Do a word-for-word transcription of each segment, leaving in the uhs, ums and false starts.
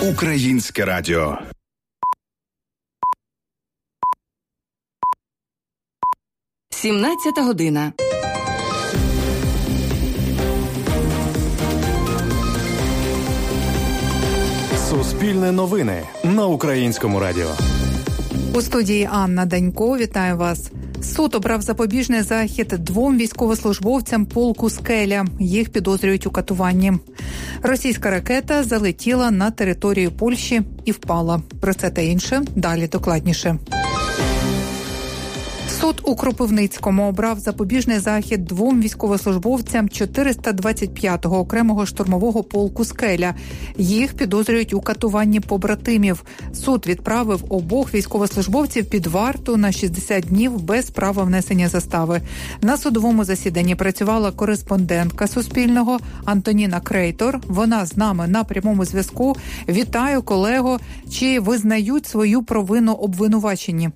Українське радіо. сімнадцята година. Суспільне новини на Українському радіо. У студії Анна Данько. Вітаю вас. Суд обрав запобіжний захід двом військовослужбовцям полку «Скеля». Їх підозрюють у катуванні. Російська ракета залетіла на територію Польщі і впала. Про це та інше далі докладніше. Суд у Кропивницькому обрав запобіжний захід двом військовослужбовцям чотириста двадцять п'ятого окремого штурмового полку «Скеля». Їх підозрюють у катуванні побратимів. Суд відправив обох військовослужбовців під варту на шістдесят днів без права внесення застави. На судовому засіданні працювала кореспондентка Суспільного Антоніна Крейтор. Вона з нами на прямому зв'язку. Вітаю, колего. Чи визнають свою провину обвинувачені?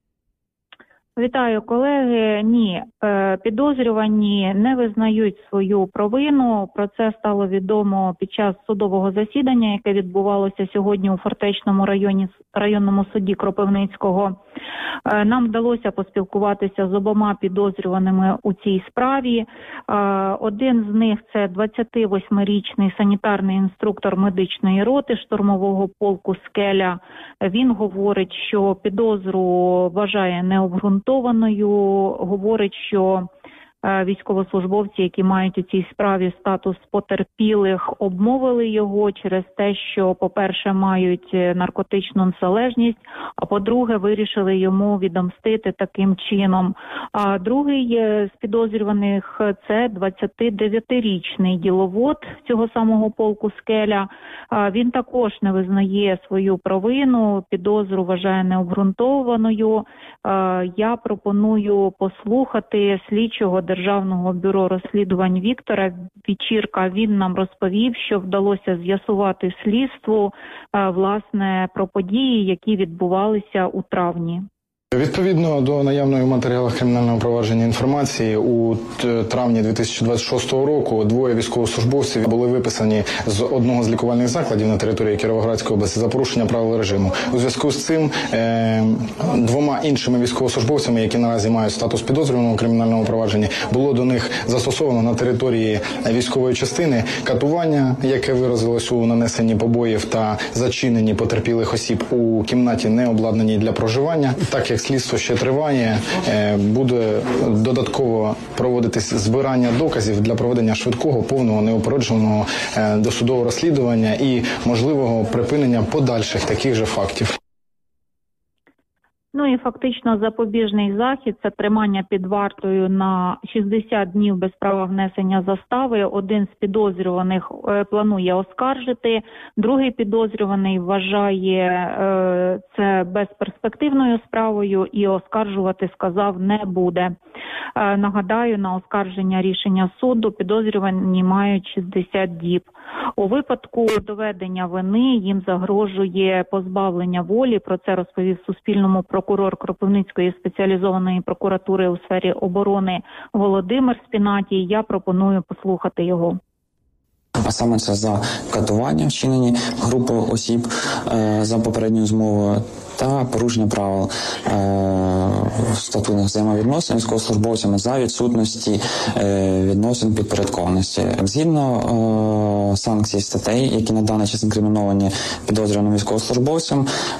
Вітаю, колеги. Ні, підозрювані не визнають свою провину. Про це стало відомо під час судового засідання, яке відбувалося сьогодні у Фортечному районі, районному суді Кропивницького. Нам вдалося поспілкуватися з обома підозрюваними у цій справі. Один з них – це двадцятивосьмирічний санітарний інструктор медичної роти штурмового полку «Скеля». Він говорить, що підозру вважає необґрунтованою, говорить, що військовослужбовці, які мають у цій справі статус потерпілих, обмовили його через те, що, по-перше, мають наркотичну залежність, а по-друге, вирішили йому відомстити таким чином. А другий з підозрюваних – це двадцятидев'ятирічний діловод цього самого полку «Скеля». Він також не визнає свою провину, підозру вважає необґрунтованою. Я пропоную послухати слідчого Державного бюро розслідувань Віктора Вечірка. Він нам розповів, що вдалося з'ясувати слідству, власне, про події, які відбувалися у травні. Відповідно до наявної в матеріалах кримінального провадження інформації, у травні дві тисячі двадцять шостого року двоє військовослужбовців були виписані з одного з лікувальних закладів на території Кіровоградської області за порушення правил режиму. У зв'язку з цим е, двома іншими військовослужбовцями, які наразі мають статус підозрюваного у кримінальному провадженні, було до них застосовано на території військової частини катування, яке виразилось у нанесенні побоїв та зачиненні потерпілих осіб у кімнаті, не обладнаній для проживання. Так як слідство ще триває, буде додатково проводитись збирання доказів для проведення швидкого, повного, неупередженого досудового розслідування і можливого припинення подальших таких же фактів. Ну і фактично запобіжний захід – це тримання під вартою на шістдесят днів без права внесення застави. Один з підозрюваних е, планує оскаржити, другий підозрюваний вважає е, це безперспективною справою і оскаржувати, сказав, не буде. Е, нагадаю, на оскарження рішення суду підозрювані мають шістдесят діб. У випадку доведення вини їм загрожує позбавлення волі. Про це розповів Суспільному прокурор Кропивницької спеціалізованої прокуратури у сфері оборони Володимир Спінатій. Я пропоную послухати його. А саме це за катування, вчинені групою осіб е, за попередньою змовою та порушення правил е, статутних взаємовідносин військовослужбовцями за відсутності е, відносин підпорядкованості. Згідно е, санкцій статей, які на даний час інкриміновані підозрюваним військовослужбовцям,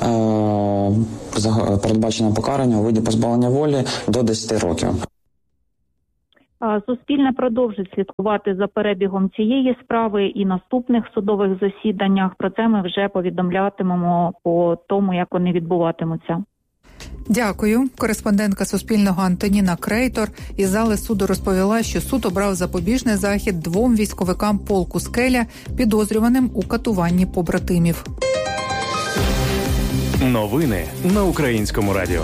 е, передбачено покарання у виді позбавлення волі до десяти років. Суспільне продовжить слідкувати за перебігом цієї справи і наступних судових засіданнях. Про це ми вже повідомлятимемо по тому, як вони відбуватимуться. Дякую. Кореспондентка Суспільного Антоніна Крейтор із зали суду розповіла, що суд обрав запобіжний захід двом військовикам полку «Скеля», підозрюваним у катуванні побратимів. Новини на Українському радіо.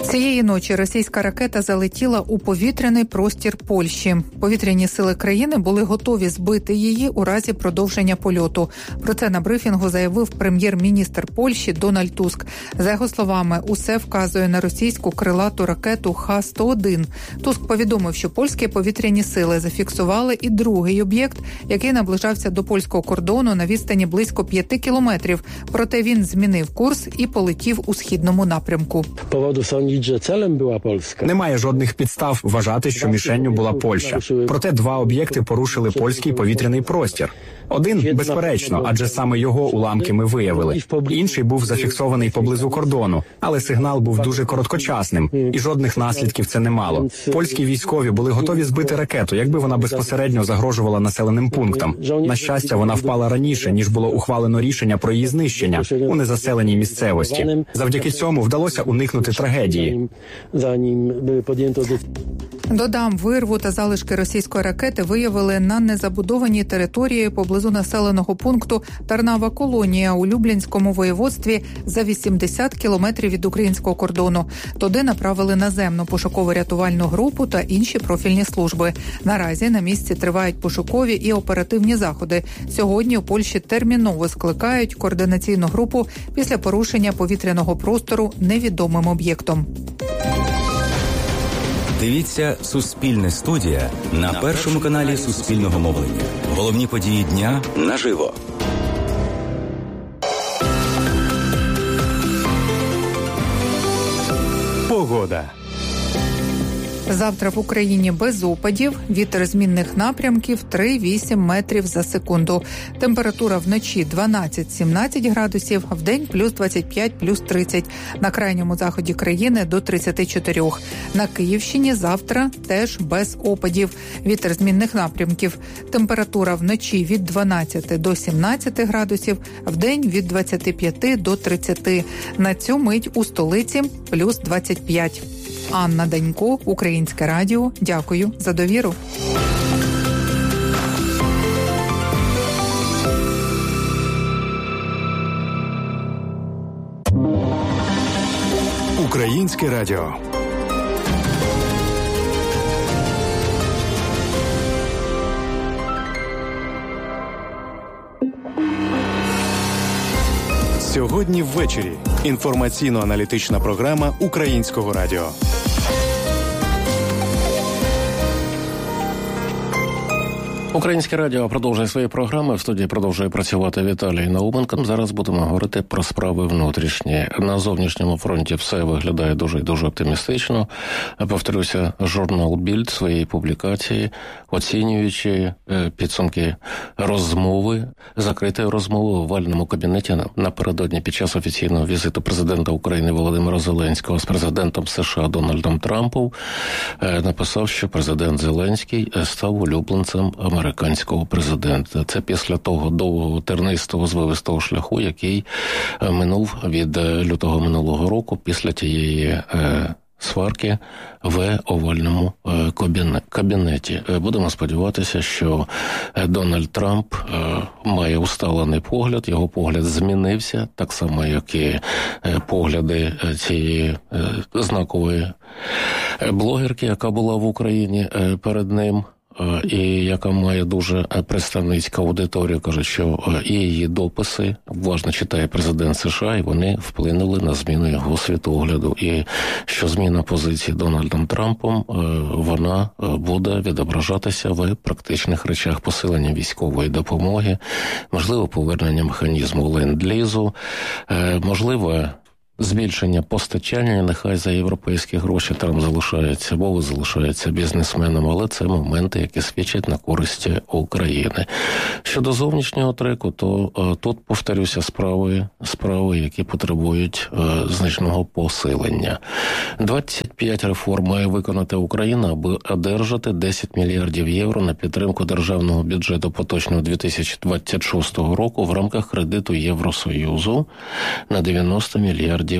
Цієї ночі російська ракета залетіла у повітряний простір Польщі. Повітряні сили країни були готові збити її у разі продовження польоту. Про це на брифінгу заявив прем'єр-міністр Польщі Дональд Туск. За його словами, усе вказує на російську крилату ракету Х сто один. Туск повідомив, що польські повітряні сили зафіксували і другий об'єкт, який наближався до польського кордону на відстані близько п'яти кілометрів. Проте він змінив курс і полетів у східному напрямку. Немає жодних підстав вважати, що мішенню була Польща. Проте два об'єкти порушили польський повітряний простір. Один, безперечно, адже саме його уламки ми виявили. Інший був зафіксований поблизу кордону, але сигнал був дуже короткочасним, і жодних наслідків це не мало. Польські військові були готові збити ракету, якби вона безпосередньо загрожувала населеним пунктам. На щастя, вона впала раніше, ніж було ухвалено рішення про її знищення у незаселеній місцевості. Завдяки цьому вдалося уникнути трагедії. Додам, вирву та залишки російської ракети виявили на незабудованій території поблизу населеного пункту Тарнава-Колонія у Люблінському воєводстві за вісімдесят кілометрів від українського кордону. Туди направили наземну пошуково-рятувальну групу та інші профільні служби. Наразі на місці тривають пошукові і оперативні заходи. Сьогодні у Польщі терміново скликають координаційну групу після порушення повітряного простору невідомим об'єктом. Дивіться «Суспільне студія» на першому каналі Суспільного мовлення. Головні події дня наживо. Погода. Завтра в Україні без опадів, вітер змінних напрямків три-вісім метрів за секунду. Температура вночі дванадцять-сімнадцять градусів, вдень плюс двадцять п'ять, плюс тридцять. На крайньому заході країни до тридцять чотири. На Київщині завтра теж без опадів, вітер змінних напрямків. Температура вночі від дванадцяти до сімнадцяти градусів, вдень від двадцяти п'яти до тридцяти. На цю мить у столиці плюс двадцять п'ять. Анна Данько, Українське радіо. Дякую за довіру. Українське радіо. Сьогодні ввечері. Інформаційно-аналітична програма Українського радіо. Українське радіо продовжує свої програми. В студії продовжує працювати Віталій Науменко. Зараз будемо говорити про справи внутрішні. На зовнішньому фронті все виглядає дуже і дуже оптимістично. Повторюся, журнал «Більд» своєї публікації, оцінюючи підсумки розмови, закритої розмови у овальному кабінеті напередодні під час офіційного візиту президента України Володимира Зеленського з президентом США Дональдом Трампом, написав, що президент Зеленський став улюбленцем американського президента. Це після того довгого тернистого звивистого шляху, який минув від лютого минулого року після тієї е, сварки в овальному е, кабінеті. Будемо сподіватися, що Дональд Трамп е, має усталений погляд, його погляд змінився, так само, як і е, погляди цієї е, знакової блогерки, яка була в Україні е, перед ним, і яка має дуже представницьку аудиторію, каже, що і її дописи уважно читає президент США, і вони вплинули на зміну його світогляду. І що зміна позиції Дональдом Трампом, вона буде відображатися в практичних речах: посилення військової допомоги, можливо, повернення механізму ленд-лізу, можливо, збільшення постачання, нехай за європейські гроші Трамп залишається, бо залишається бізнесменом, але це моменти, які свідчать на користь України. Щодо зовнішнього треку, то е, тут, повторюся, справи, справи, які потребують е, значного посилення. двадцять п'ять реформ має виконати Україна, аби одержати десять мільярдів євро на підтримку державного бюджету поточного дві тисячі двадцять шостого року в рамках кредиту Євросоюзу на дев'яносто мільярдів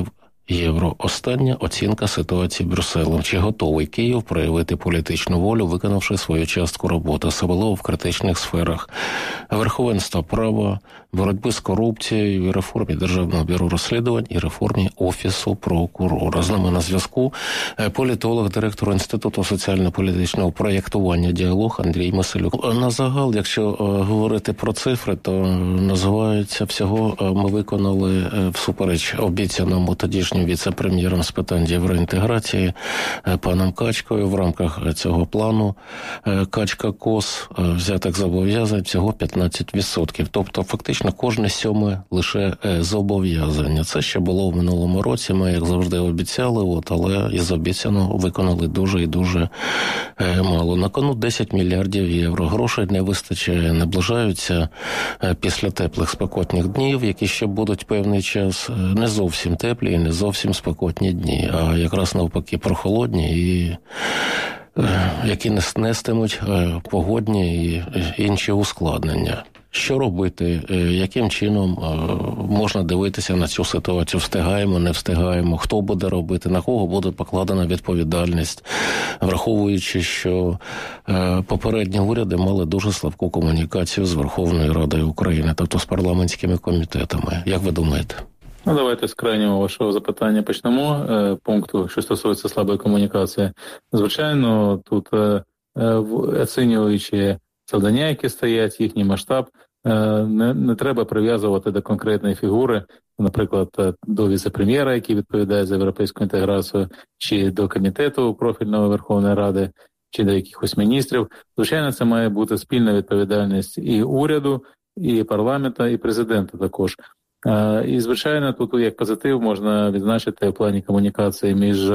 євро. Остання оцінка ситуації Брюсселем. Чи готовий Київ проявити політичну волю, виконавши свою частку роботи, особливо в критичних сферах верховенства права, боротьби з корупцією, реформі Державного бюро розслідувань і реформі Офісу прокурора. З нами на зв'язку політолог, директор Інституту соціально-політичного проєктування «Діалог» Андрій Масилюк. На загал, якщо говорити про цифри, то називається всього ми виконали всупереч обіцяному тодішнім віце-прем'єром з питань євроінтеграції паном Качкою в рамках цього плану Качка-Кос взятих зобов'язань всього п'ятнадцять відсотків. Тобто фактично кожне сьоме лише зобов'язання. Це ще було в минулому році, ми як завжди обіцяли, от, але із обіцяного виконали дуже і дуже мало. На кону десять мільярдів євро. Грошей не вистачає, наближаються після теплих спекотних днів, які ще будуть певний час, не зовсім теплі і не зовсім спекотні дні, а якраз навпаки прохолодні і які нестимуть погодні і інші ускладнення. Що робити? Яким чином можна дивитися на цю ситуацію? Встигаємо, не встигаємо? Хто буде робити? На кого буде покладена відповідальність? Враховуючи, що попередні уряди мали дуже слабку комунікацію з Верховною Радою України, тобто з парламентськими комітетами. Як ви думаєте? Ну, давайте з крайнього вашого запитання почнемо, е, пункту, що стосується слабої комунікації. Звичайно, тут е, оцінюючи завдання, які стоять, їхній масштаб, е, не, не треба прив'язувати до конкретної фігури, наприклад, до віце-прем'єра, який відповідає за європейську інтеграцію, чи до комітету профільного Верховної Ради, чи до якихось міністрів. Звичайно, це має бути спільна відповідальність і уряду, і парламенту, і президента також. І, звичайно, тут як позитив можна відзначити в плані комунікації між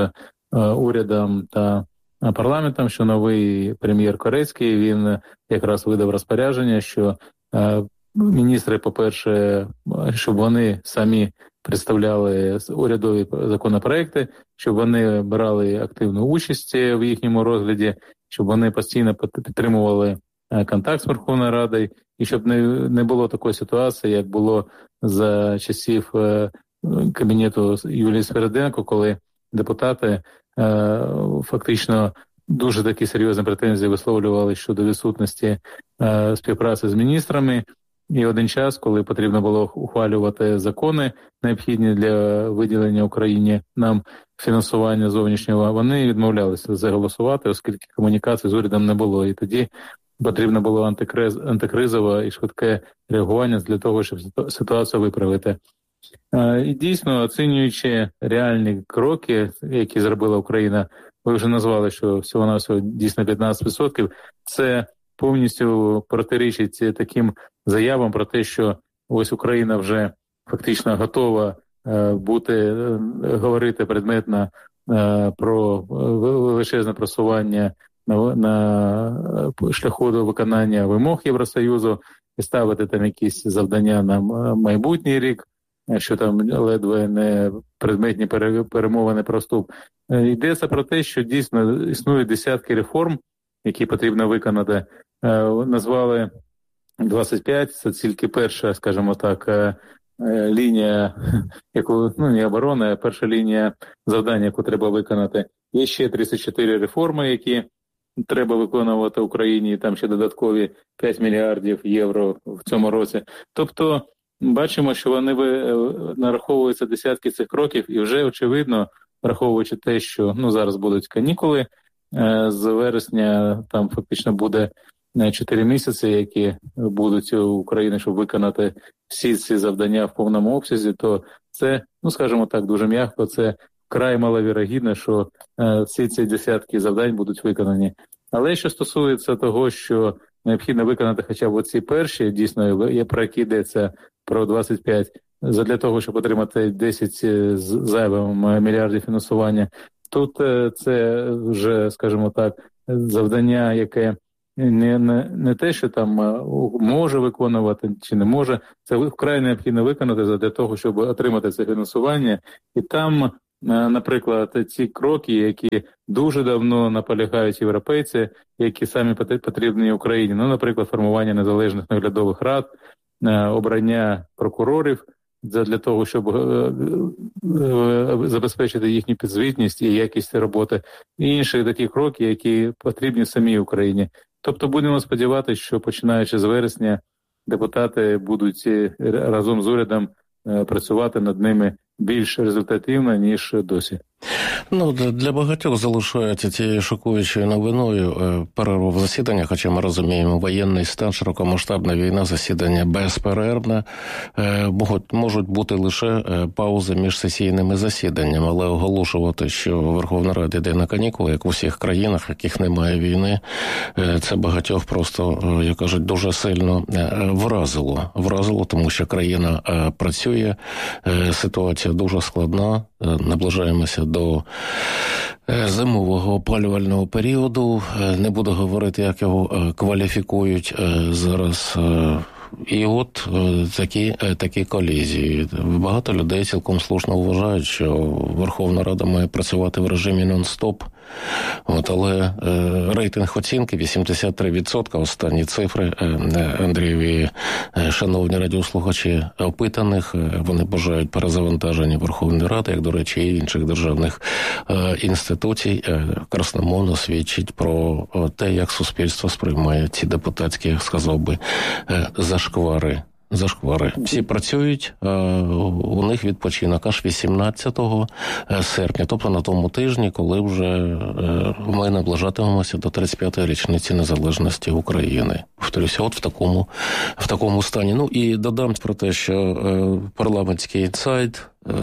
урядом та парламентом, що новий прем'єр Корецький, він якраз видав розпорядження, що міністри, по-перше, щоб вони самі представляли урядові законопроекти, щоб вони брали активну участь в їхньому розгляді, щоб вони постійно підтримували контакт з Верховною Радою, і щоб не, не було такої ситуації, як було за часів е, кабінету Юлії Свериденко, коли депутати е, фактично дуже такі серйозні претензії висловлювали щодо відсутності е, співпраці з міністрами. І один час, коли потрібно було ухвалювати закони, необхідні для виділення Україні нам фінансування зовнішнього, вони відмовлялися заголосувати, оскільки комунікації з урядом не було. І тоді потрібно було антикриз, антикризове і швидке реагування для того, щоб ситуацію виправити. І дійсно, оцінюючи реальні кроки, які зробила Україна, ви вже назвали, що всього-навсього дійсно п'ятнадцять відсотків, це повністю протирічить таким заявам про те, що ось Україна вже фактично готова бути, говорити предметно про величезне просування на, на шляху до виконання вимог Євросоюзу і ставити там якісь завдання на майбутній рік, що там ледве не предметні перемовини про вступ. Йдеться про те, що дійсно існують десятки реформ, які потрібно виконати. Назвали двадцять п'ять, це тільки перша, скажімо так, лінія, яку, ну, не оборони, а перша лінія завдання, яку треба виконати. Є ще тридцять чотири реформи, які треба виконувати Україні, там ще додаткові п'ять мільярдів євро в цьому році. Тобто, бачимо, що вони нараховуються десятки цих кроків, і вже очевидно, враховуючи те, що ну зараз будуть канікули, з вересня там фактично буде чотири місяці, які будуть у Україні, щоб виконати всі ці завдання в повному обсязі, то це, ну скажімо так, дуже м'яко, це вкрай маловірогідно, що е, всі ці десятки завдань будуть виконані. Але що стосується того, що необхідно виконати хоча б оці перші, дійсно, про які йдеться про двадцять п'ять, задля того, щоб отримати десять зайвим мільярдів фінансування, тут е, це вже, скажімо так, завдання, яке Не, не, не те, що там може виконувати чи не може, це вкрай необхідно виконати для того, щоб отримати це фінансування. І там, наприклад, ці кроки, які дуже давно наполягають європейці, які самі потрібні Україні, ну, наприклад, формування незалежних наглядових рад, обрання прокурорів для того, щоб забезпечити їхню підзвітність і якість роботи, і інші такі кроки, які потрібні самій Україні. Тобто будемо сподіватися, що починаючи з вересня депутати будуть разом з урядом працювати над ними більш результативно, ніж досі. Ну, для багатьох залишається цією шокуючою новиною перерва в засіданнях, хоча ми розуміємо, воєнний стан, широкомасштабна війна, засідання безперервне, можуть, можуть бути лише паузи між сесійними засіданнями, але оголошувати, що Верховна Рада йде на канікули, як у всіх країнах, в яких немає війни, це багатьох просто, як кажуть, дуже сильно вразило. Вразило, тому що країна працює, ситуація дуже складна, наближаємося до зимового опалювального періоду. Не буду говорити, як його кваліфікують зараз. І от такі, такі колізії. Багато людей цілком слушно вважають, що Верховна Рада має працювати в режимі нон-стоп. От, але е, рейтинг оцінки вісімдесят три відсотки, останні цифри, е, Андрієві, е, шановні радіослухачі опитаних, е, вони бажають перезавантаження Верховної Ради, як, до речі, і інших державних е, інституцій. Е, красномовно свідчить про е, те, як суспільство сприймає ці депутатські, як сказав би, е, зашквари. Зашквари. Всі працюють, у них відпочинок аж вісімнадцятого серпня, тобто на тому тижні, коли вже ми наближатимемося до тридцять п'ятої річниці незалежності України. Повторюся, от в такому, в такому стані. Ну і додам про те, що парламентський інсайд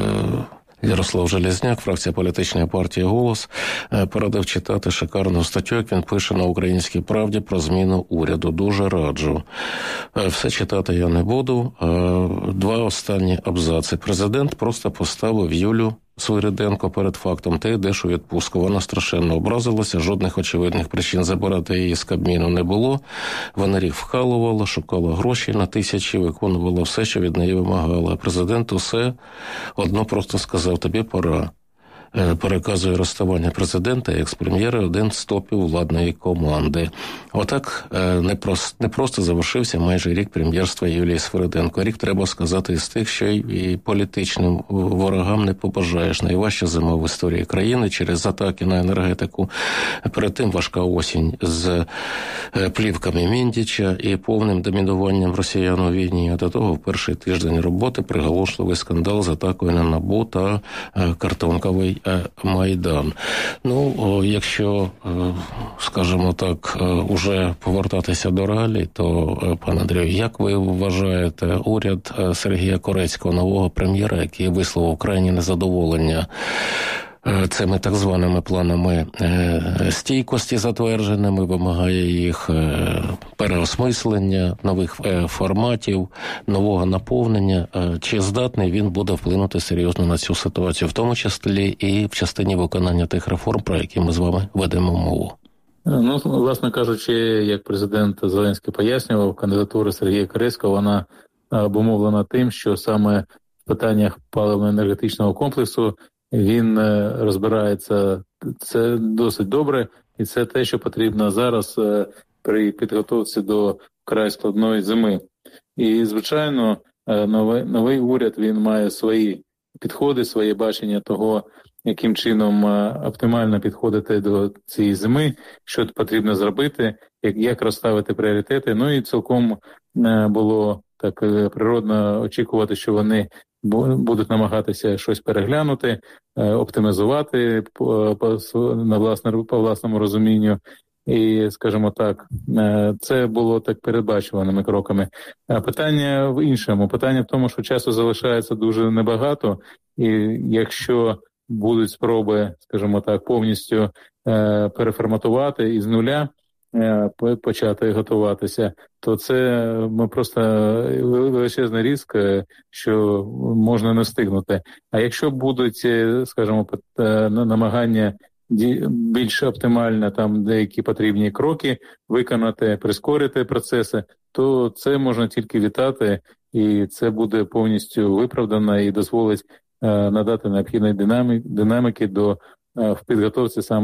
Ярослав Железняк, фракція політичної партії «Голос», порадив читати шикарну статтю, як він пише на «Українській правді» про зміну уряду. Дуже раджу. Все читати я не буду. Два останні абзаци. Президент просто поставив Юлю Свириденко перед фактом: ти йдеш у відпустку. Вона страшенно образилася, жодних очевидних причин забирати її з Кабміну не було. Вона рік вкалувала, шукала гроші на тисячі, виконувала все, що від неї вимагала. А президент усе одно просто сказав: тобі пора. Переказує розставання президента і екс-прем'єра один з топів владної команди. Отак не просто, не просто завершився майже рік прем'єрства Юлії Свириденко. Рік, треба сказати, з тих, що і політичним ворогам не побажаєш. Найважча зима в історії країни через атаки на енергетику. Перед тим важка осінь з плівками Міндіча і повним домінуванням росіян у війні. А до того в перший тиждень роботи приголошливий скандал з атакою на НАБУ та картонковий Майдан. Ну, якщо, скажімо так, уже повертатися до реалій, то, пане Андрію, як ви вважаєте уряд Сергія Корецького, нового прем'єра, який висловив крайнє незадоволення цими так званими планами стійкості затвердженими, вимагає їх переосмислення, нових форматів, нового наповнення. Чи здатний він буде вплинути серйозно на цю ситуацію, в тому числі і в частині виконання тих реформ, про які ми з вами ведемо мову? Ну, власне кажучи, як президент Зеленський пояснював, кандидатура Сергія Корецького, вона обумовлена тим, що саме в питаннях паливно-енергетичного комплексу він розбирається. Це досить добре, і це те, що потрібно зараз при підготовці до вкрай складної зими. І, звичайно, новий, новий уряд, він має свої підходи, своє бачення того, яким чином оптимально підходити до цієї зими, що потрібно зробити, як, як розставити пріоритети. Ну і цілком було так природно очікувати, що вони будуть намагатися щось переглянути, оптимізувати по, по, на власне, по власному розумінню. І, скажімо так, це було так передбачуваними кроками. А питання в іншому. Питання в тому, що часу залишається дуже небагато, і якщо будуть спроби, скажімо так, повністю переформатувати із нуля, почати готуватися, то це ми просто величезний ризик, що можна не встигнути. А якщо будуть, скажімо, намагання більш оптимально там деякі потрібні кроки виконати, прискорити процеси, то це можна тільки вітати, і це буде повністю виправдано і дозволить надати необхідної динаміки до в підготовці саме